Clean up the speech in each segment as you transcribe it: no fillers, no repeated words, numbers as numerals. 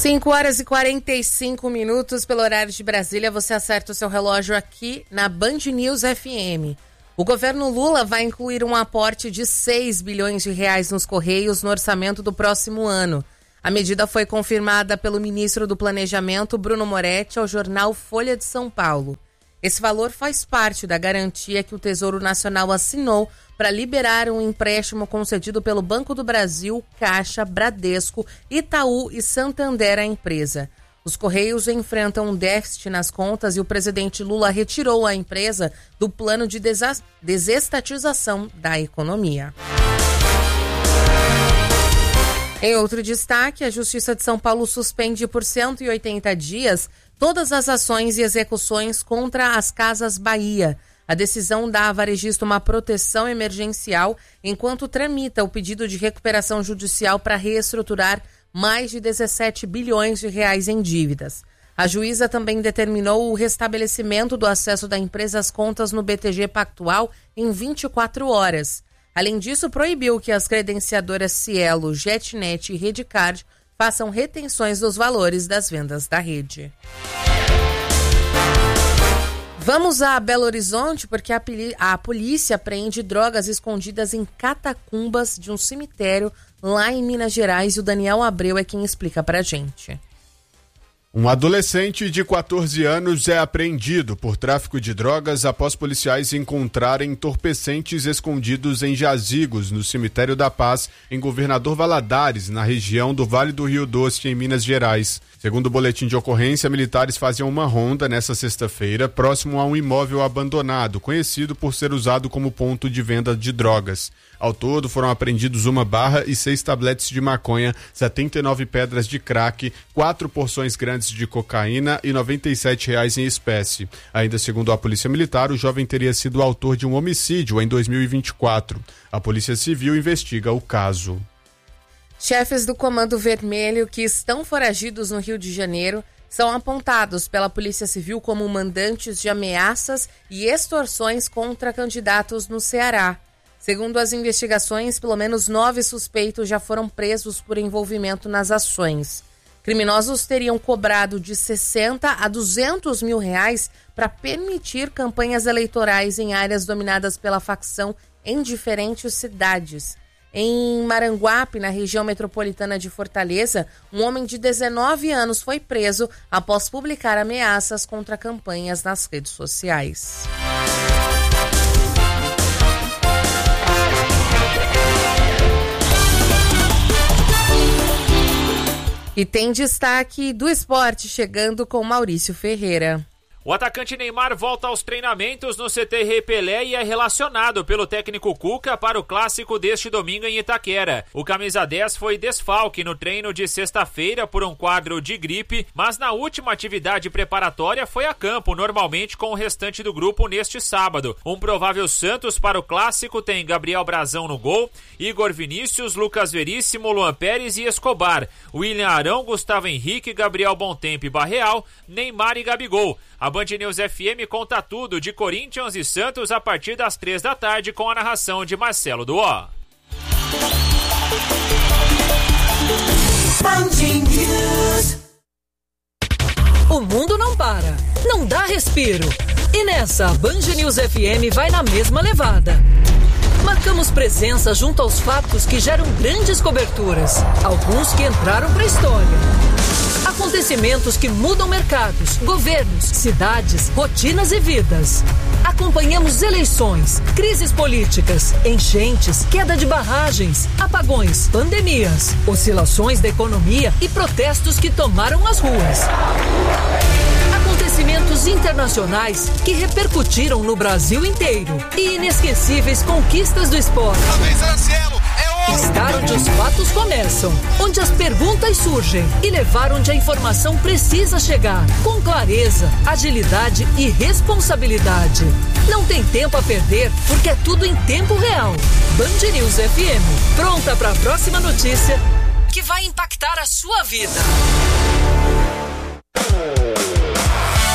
5h45 pelo horário de Brasília. Você acerta o seu relógio aqui na Band News FM. O governo Lula vai incluir um aporte de 6 bilhões de reais nos Correios no orçamento do próximo ano. A medida foi confirmada pelo ministro do Planejamento, Bruno Moretti, ao jornal Folha de São Paulo. Esse valor faz parte da garantia que o Tesouro Nacional assinou para liberar um empréstimo concedido pelo Banco do Brasil, Caixa, Bradesco, Itaú e Santander à empresa. Os Correios enfrentam um déficit nas contas e o presidente Lula retirou a empresa do plano de desestatização da economia. Em outro destaque, a Justiça de São Paulo suspende por 180 dias todas as ações e execuções contra as Casas Bahia. A decisão dá à varejista uma proteção emergencial enquanto tramita o pedido de recuperação judicial para reestruturar mais de 17 bilhões de reais em dívidas. A juíza também determinou o restabelecimento do acesso da empresa às contas no BTG Pactual em 24 horas. Além disso, proibiu que as credenciadoras Cielo, JetNet e Redcard façam retenções dos valores das vendas da rede. Vamos a Belo Horizonte porque a polícia apreende drogas escondidas em catacumbas de um cemitério lá em Minas Gerais e o Daniel Abreu é quem explica pra gente. Um adolescente de 14 anos é apreendido por tráfico de drogas após policiais encontrarem entorpecentes escondidos em jazigos no Cemitério da Paz, em Governador Valadares, na região do Vale do Rio Doce, em Minas Gerais. Segundo o boletim de ocorrência, militares faziam uma ronda nesta sexta-feira, próximo a um imóvel abandonado, conhecido por ser usado como ponto de venda de drogas. Ao todo, foram apreendidos 1 barra e 6 tabletes de maconha, 79 pedras de crack, 4 porções grandes de cocaína e R$ 97 em espécie. Ainda segundo a Polícia Militar, o jovem teria sido autor de um homicídio em 2024. A Polícia Civil investiga o caso. Chefes do Comando Vermelho que estão foragidos no Rio de Janeiro são apontados pela Polícia Civil como mandantes de ameaças e extorsões contra candidatos no Ceará. Segundo as investigações, pelo menos 9 suspeitos já foram presos por envolvimento nas ações. Criminosos teriam cobrado de 60 a 200 mil reais para permitir campanhas eleitorais em áreas dominadas pela facção em diferentes cidades. Em Maranguape, na região metropolitana de Fortaleza, um homem de 19 anos foi preso após publicar ameaças contra campanhas nas redes sociais. E tem destaque do esporte chegando com Maurício Ferreira. O atacante Neymar volta aos treinamentos no CT Rei Pelé e é relacionado pelo técnico Cuca para o clássico deste domingo em Itaquera. O camisa 10 foi desfalque no treino de sexta-feira por um quadro de gripe, mas na última atividade preparatória foi a campo, normalmente com o restante do grupo neste sábado. Um provável Santos para o clássico tem Gabriel Brazão no gol, Igor Vinícius, Lucas Veríssimo, Luan Pérez e Escobar, William Arão, Gustavo Henrique, Gabriel Bontempo e Barreal, Neymar e Gabigol. A Band News FM conta tudo de Corinthians e Santos a partir das 3 da tarde com a narração de Marcelo Duó. O mundo não para, não dá respiro. E nessa, a Band News FM vai na mesma levada. Marcamos presença junto aos fatos que geram grandes coberturas, alguns que entraram para a história. Acontecimentos que mudam mercados, governos, cidades, rotinas e vidas. Acompanhamos eleições, crises políticas, enchentes, queda de barragens, apagões, pandemias, oscilações da economia e protestos que tomaram as ruas. Acontecimentos internacionais que repercutiram no Brasil inteiro e inesquecíveis conquistas do esporte. Estar onde os fatos começam, onde as perguntas surgem e levar onde a informação precisa chegar, com clareza, agilidade e responsabilidade. Não tem tempo a perder, porque é tudo em tempo real. Band News FM, pronta para a próxima notícia que vai impactar a sua vida. Apito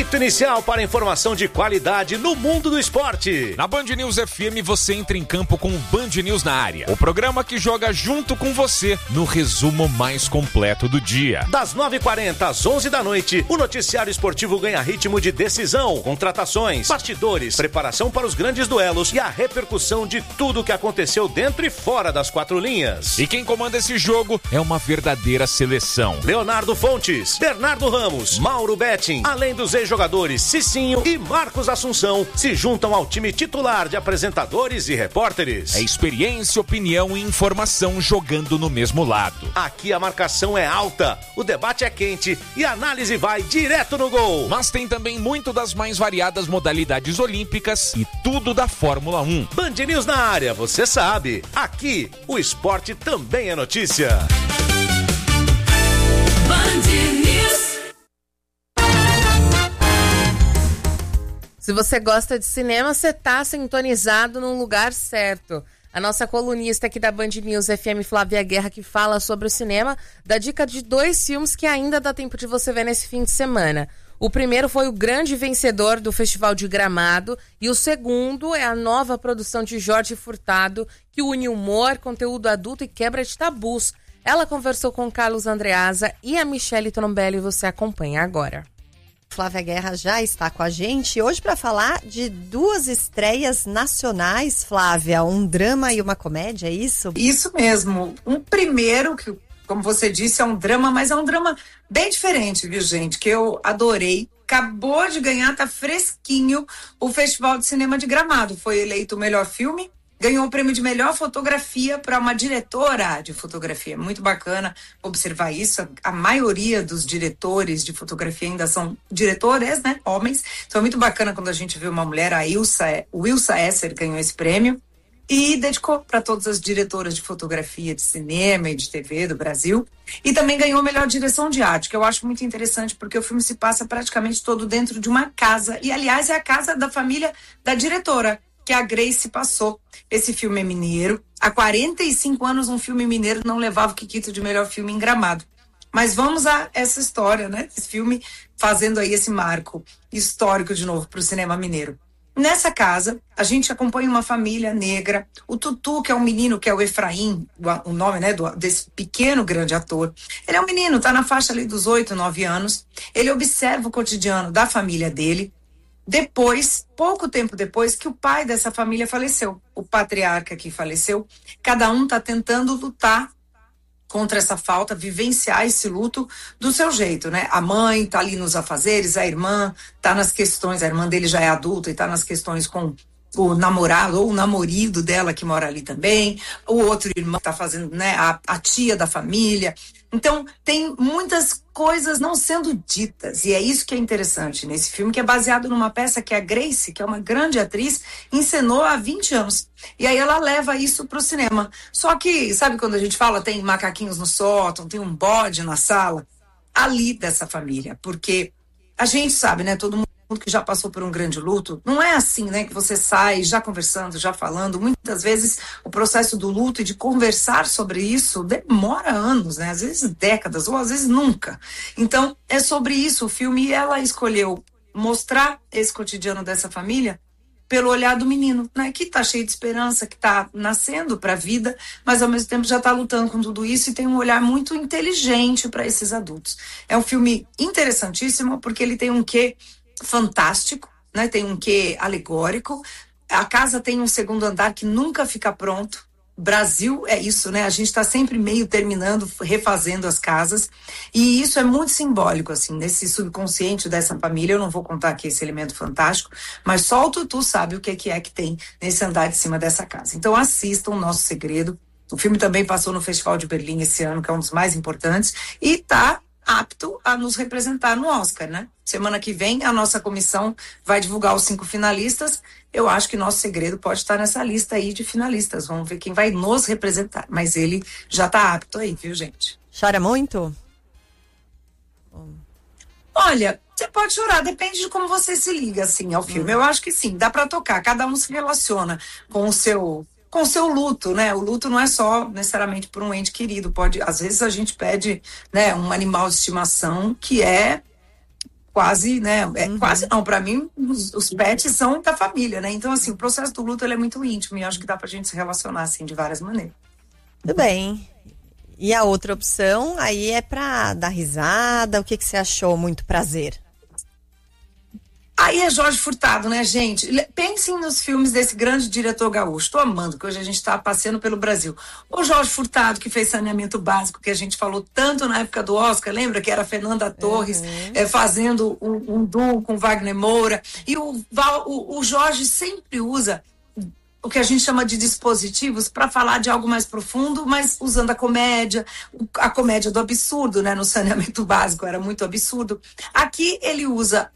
apito inicial para informação de qualidade no mundo do esporte. Na Band News FM você entra em campo com o Band News na área. O programa que joga junto com você no resumo mais completo do dia. Das 9h40 às 11 da noite, o noticiário esportivo ganha ritmo de decisão, contratações, bastidores, preparação para os grandes duelos e a repercussão de tudo que aconteceu dentro e fora das quatro linhas. E quem comanda esse jogo é uma verdadeira seleção. Leonardo Fontes, Bernardo Ramos, Mauro Betting, além dos ex-jogadores Cicinho e Marcos Assunção, se juntam ao time titular de apresentadores e repórteres. É experiência, opinião e informação jogando no mesmo lado. Aqui a marcação é alta, o debate é quente e a análise vai direto no gol. Mas tem também muito das mais variadas modalidades olímpicas e tudo da Fórmula 1. Band News na área, você sabe. Aqui, o esporte também é notícia. Se você gosta de cinema, você tá sintonizado num lugar certo. A nossa colunista aqui da Band News FM, Flávia Guerra, que fala sobre o cinema, dá dica de 2 filmes que ainda dá tempo de você ver nesse fim de semana. O primeiro foi o grande vencedor do Festival de Gramado e o segundo é a nova produção de Jorge Furtado, que une humor, conteúdo adulto e quebra de tabus. Ela conversou com Carlos Andreasa e a Michele Trombelli, você acompanha agora. Flávia Guerra já está com a gente hoje para falar de 2 estreias nacionais, Flávia, um drama e uma comédia, é isso? Isso mesmo, um primeiro que, como você disse, é um drama, mas é um drama bem diferente, viu, gente, que eu adorei. Acabou de ganhar, tá fresquinho, o Festival de Cinema de Gramado, foi eleito o melhor filme. Ganhou o prêmio de melhor fotografia para uma diretora de fotografia. Muito bacana observar isso. A maioria dos diretores de fotografia ainda são diretores, né? Homens. Então é muito bacana quando a gente vê uma mulher, a Ilsa Esser ganhou esse prêmio e dedicou para todas as diretoras de fotografia, de cinema e de TV do Brasil. E também ganhou a melhor direção de arte, que eu acho muito interessante porque o filme se passa praticamente todo dentro de uma casa. E, aliás, é a casa da família da diretora, que a Grace passou. Esse filme é mineiro. Há 45 anos um filme mineiro não levava o Kikito de melhor filme em Gramado. Mas vamos a essa história, né? Esse filme fazendo aí esse marco histórico de novo para o cinema mineiro. Nessa casa, a gente acompanha uma família negra. O Tutu, que é um menino, que é o Efraim, o nome, né, desse pequeno grande ator. Ele é um menino, tá na faixa ali dos 8, 9 anos. Ele observa o cotidiano da família dele. Depois, pouco tempo depois, que o pai dessa família faleceu, o patriarca que faleceu, cada um está tentando lutar contra essa falta, vivenciar esse luto do seu jeito, né? A mãe está ali nos afazeres, a irmã está nas questões, a irmã dele já é adulta e está nas questões com o namorado ou o namorido dela que mora ali também, o outro irmão está fazendo, né, a tia da família. Então, tem muitas coisas não sendo ditas, e é isso que é interessante nesse filme, que é baseado numa peça que a Grace, que é uma grande atriz, encenou há 20 anos. E aí ela leva isso para o cinema. Só que, sabe quando a gente fala, tem macaquinhos no sótão, tem um bode na sala? Ali dessa família, porque a gente sabe, né, todo mundo que já passou por um grande luto, não é assim, né, que você sai já conversando, já falando. Muitas vezes o processo do luto e de conversar sobre isso demora anos, né, às vezes décadas, ou às vezes nunca. Então, é sobre isso o filme, e ela escolheu mostrar esse cotidiano dessa família pelo olhar do menino, né, que tá cheio de esperança, que tá nascendo para a vida, mas ao mesmo tempo já tá lutando com tudo isso e tem um olhar muito inteligente para esses adultos. É um filme interessantíssimo porque ele tem um quê fantástico, né? Tem um quê alegórico. A casa tem um segundo andar que nunca fica pronto. Brasil é isso, né? A gente está sempre meio terminando, refazendo as casas, e isso é muito simbólico, assim, nesse subconsciente dessa família. Eu não vou contar aqui esse elemento fantástico, mas só o Tutu sabe o que é que tem nesse andar de cima dessa casa. Então assistam O Nosso Segredo. O filme também passou no Festival de Berlim esse ano, que é um dos mais importantes, e tá apto a nos representar no Oscar, né? Semana que vem a nossa comissão vai divulgar os 5 finalistas. Eu acho que Nosso Segredo pode estar nessa lista aí de finalistas. Vamos ver quem vai nos representar. Mas ele já tá apto aí, viu, gente? Chora muito? Olha, você pode chorar, depende de como você se liga, assim, ao filme. Eu acho que sim, dá pra tocar. Cada um se relaciona com o seu luto, né? O luto não é só necessariamente por um ente querido. Às vezes a gente pede, né, um animal de estimação que é quase, né? Quase não, para mim, os pets são da família, né? Então, assim, o processo do luto ele é muito íntimo e acho que dá pra gente se relacionar, assim, de várias maneiras. Tudo bem. E a outra opção aí é pra dar risada. O que você achou? Muito prazer. Aí é Jorge Furtado, né, gente? Pensem nos filmes desse grande diretor gaúcho. Tô amando, que hoje a gente tá passeando pelo Brasil. O Jorge Furtado, que fez Saneamento Básico, que a gente falou tanto na época do Oscar, lembra? Que era a Fernanda Torres fazendo um duo com Wagner Moura. E o Jorge sempre usa o que a gente chama de dispositivos para falar de algo mais profundo, mas usando a comédia do absurdo, né? No Saneamento Básico era muito absurdo. Aqui ele usa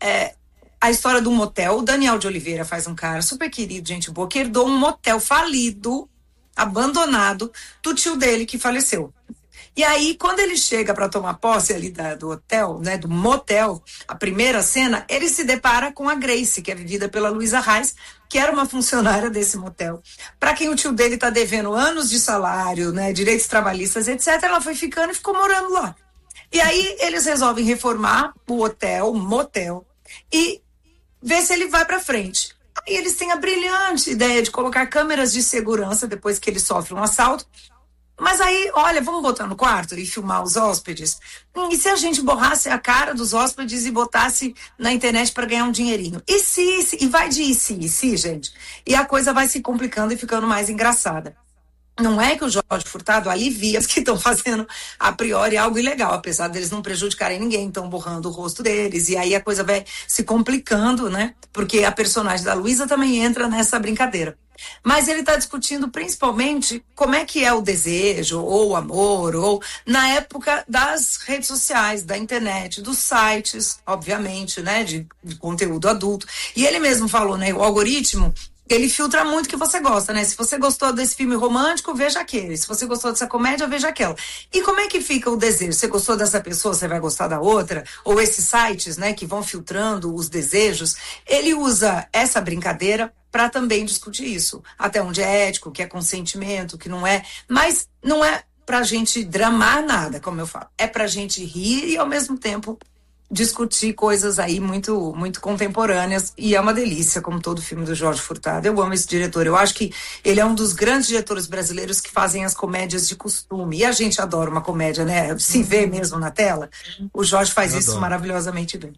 a história do motel. O Daniel de Oliveira faz um cara super querido, gente boa, que herdou um motel falido, abandonado, do tio dele que faleceu. E aí, quando ele chega para tomar posse ali do hotel, né, do motel, a primeira cena, ele se depara com a Grace, que é vivida pela Luísa Reis, que era uma funcionária desse motel. Para quem o tio dele tá devendo anos de salário, né, direitos trabalhistas, etc., ela foi ficando e ficou morando lá. E aí, eles resolvem reformar o motel, e ver se ele vai para frente. Aí eles têm a brilhante ideia de colocar câmeras de segurança depois que ele sofre um assalto. Mas aí, olha, vamos botar no quarto e filmar os hóspedes? E se a gente borrasse a cara dos hóspedes e botasse na internet para ganhar um dinheirinho? E vai de e se, gente. E a coisa vai se complicando e ficando mais engraçada. Não é que o Jorge Furtado alivia os que estão fazendo a priori algo ilegal, apesar deles não prejudicarem ninguém, estão borrando o rosto deles, e aí a coisa vai se complicando, né? Porque a personagem da Luísa também entra nessa brincadeira. Mas ele está discutindo principalmente como é que é o desejo, ou o amor, ou na época das redes sociais, da internet, dos sites, obviamente, né? De conteúdo adulto. E ele mesmo falou, né? O algoritmo, ele filtra muito o que você gosta, né? Se você gostou desse filme romântico, veja aquele. Se você gostou dessa comédia, veja aquela. E como é que fica o desejo? Você gostou dessa pessoa, você vai gostar da outra? Ou esses sites, né, que vão filtrando os desejos? Ele usa essa brincadeira para também discutir isso. Até onde é ético, o que é consentimento, o que não é. Mas não é pra gente dramar nada, como eu falo. É pra gente rir e, ao mesmo tempo, discutir coisas aí muito, muito contemporâneas, e é uma delícia, como todo filme do Jorge Furtado. Eu amo esse diretor, eu acho que ele é um dos grandes diretores brasileiros que fazem as comédias de costume, e a gente adora uma comédia, né? Se vê mesmo na tela. O Jorge faz isso maravilhosamente bem.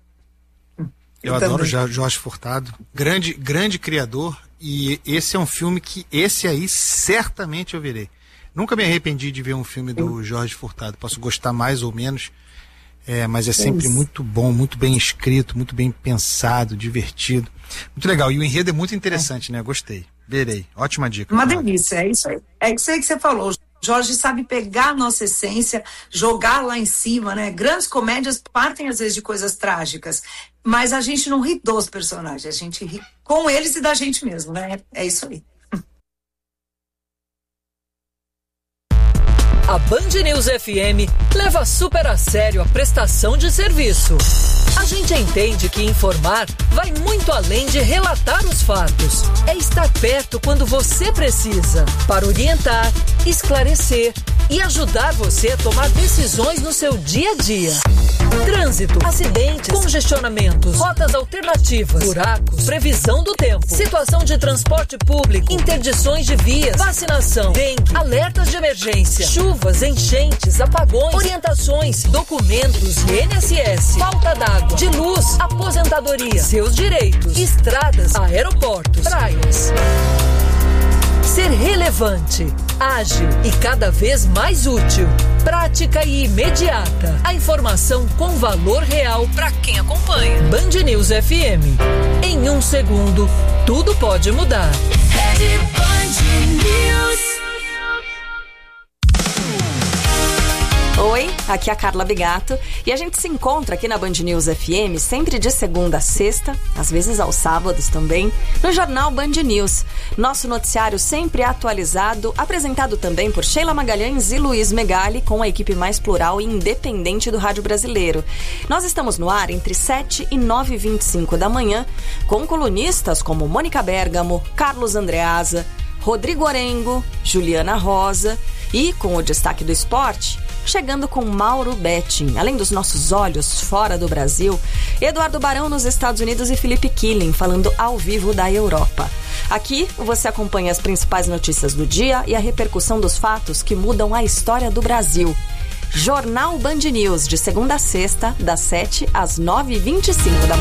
Eu adoro Jorge Furtado, grande criador, e esse é um filme que, esse aí, certamente eu verei. Nunca me arrependi de ver um filme do Jorge Furtado, posso gostar mais ou menos, mas é sempre muito bom, muito bem escrito, muito bem pensado, divertido. Muito legal. E o enredo é muito interessante, né? Gostei. Verei. Ótima dica. Uma delícia, é isso aí. É isso aí que você falou. Jorge sabe pegar a nossa essência, jogar lá em cima, né? Grandes comédias partem às vezes de coisas trágicas, mas a gente não ri dos personagens, a gente ri com eles e da gente mesmo, né? É isso aí. A Band News FM leva super a sério a prestação de serviço. A gente entende que informar vai muito além de relatar os fatos. É estar perto quando você precisa, para orientar, esclarecer e ajudar você a tomar decisões no seu dia a dia. Trânsito, acidentes, congestionamentos, rotas alternativas, buracos, previsão do tempo, situação de transporte público, interdições de vias, vacinação, dengue, alertas de emergência, chuvas, enchentes, apagões, orientações, documentos, INSS, falta d'água, de luz, aposentadoria, seus direitos, estradas, aeroportos, praias. Ser relevante, ágil e cada vez mais útil. Prática e imediata. A informação com valor real para quem acompanha. Band News FM. Em 1 segundo, tudo pode mudar. Band News. Oi, aqui é a Carla Bigato e a gente se encontra aqui na Band News FM sempre de segunda a sexta, às vezes aos sábados também, no jornal Band News. Nosso noticiário sempre atualizado, apresentado também por Sheila Magalhães e Luiz Megali, com a equipe mais plural e independente do rádio brasileiro. Nós estamos no ar entre 7 e 9h25 da manhã, com colunistas como Mônica Bergamo, Carlos Andreasa, Rodrigo Orengo, Juliana Rosa e, com o destaque do esporte, chegando com Mauro Betting. Além dos nossos olhos fora do Brasil, Eduardo Barão nos Estados Unidos e Felipe Killing falando ao vivo da Europa. Aqui você acompanha as principais notícias do dia e a repercussão dos fatos que mudam a história do Brasil. Jornal Band News, de segunda a sexta, das 7 às 9h25 da manhã.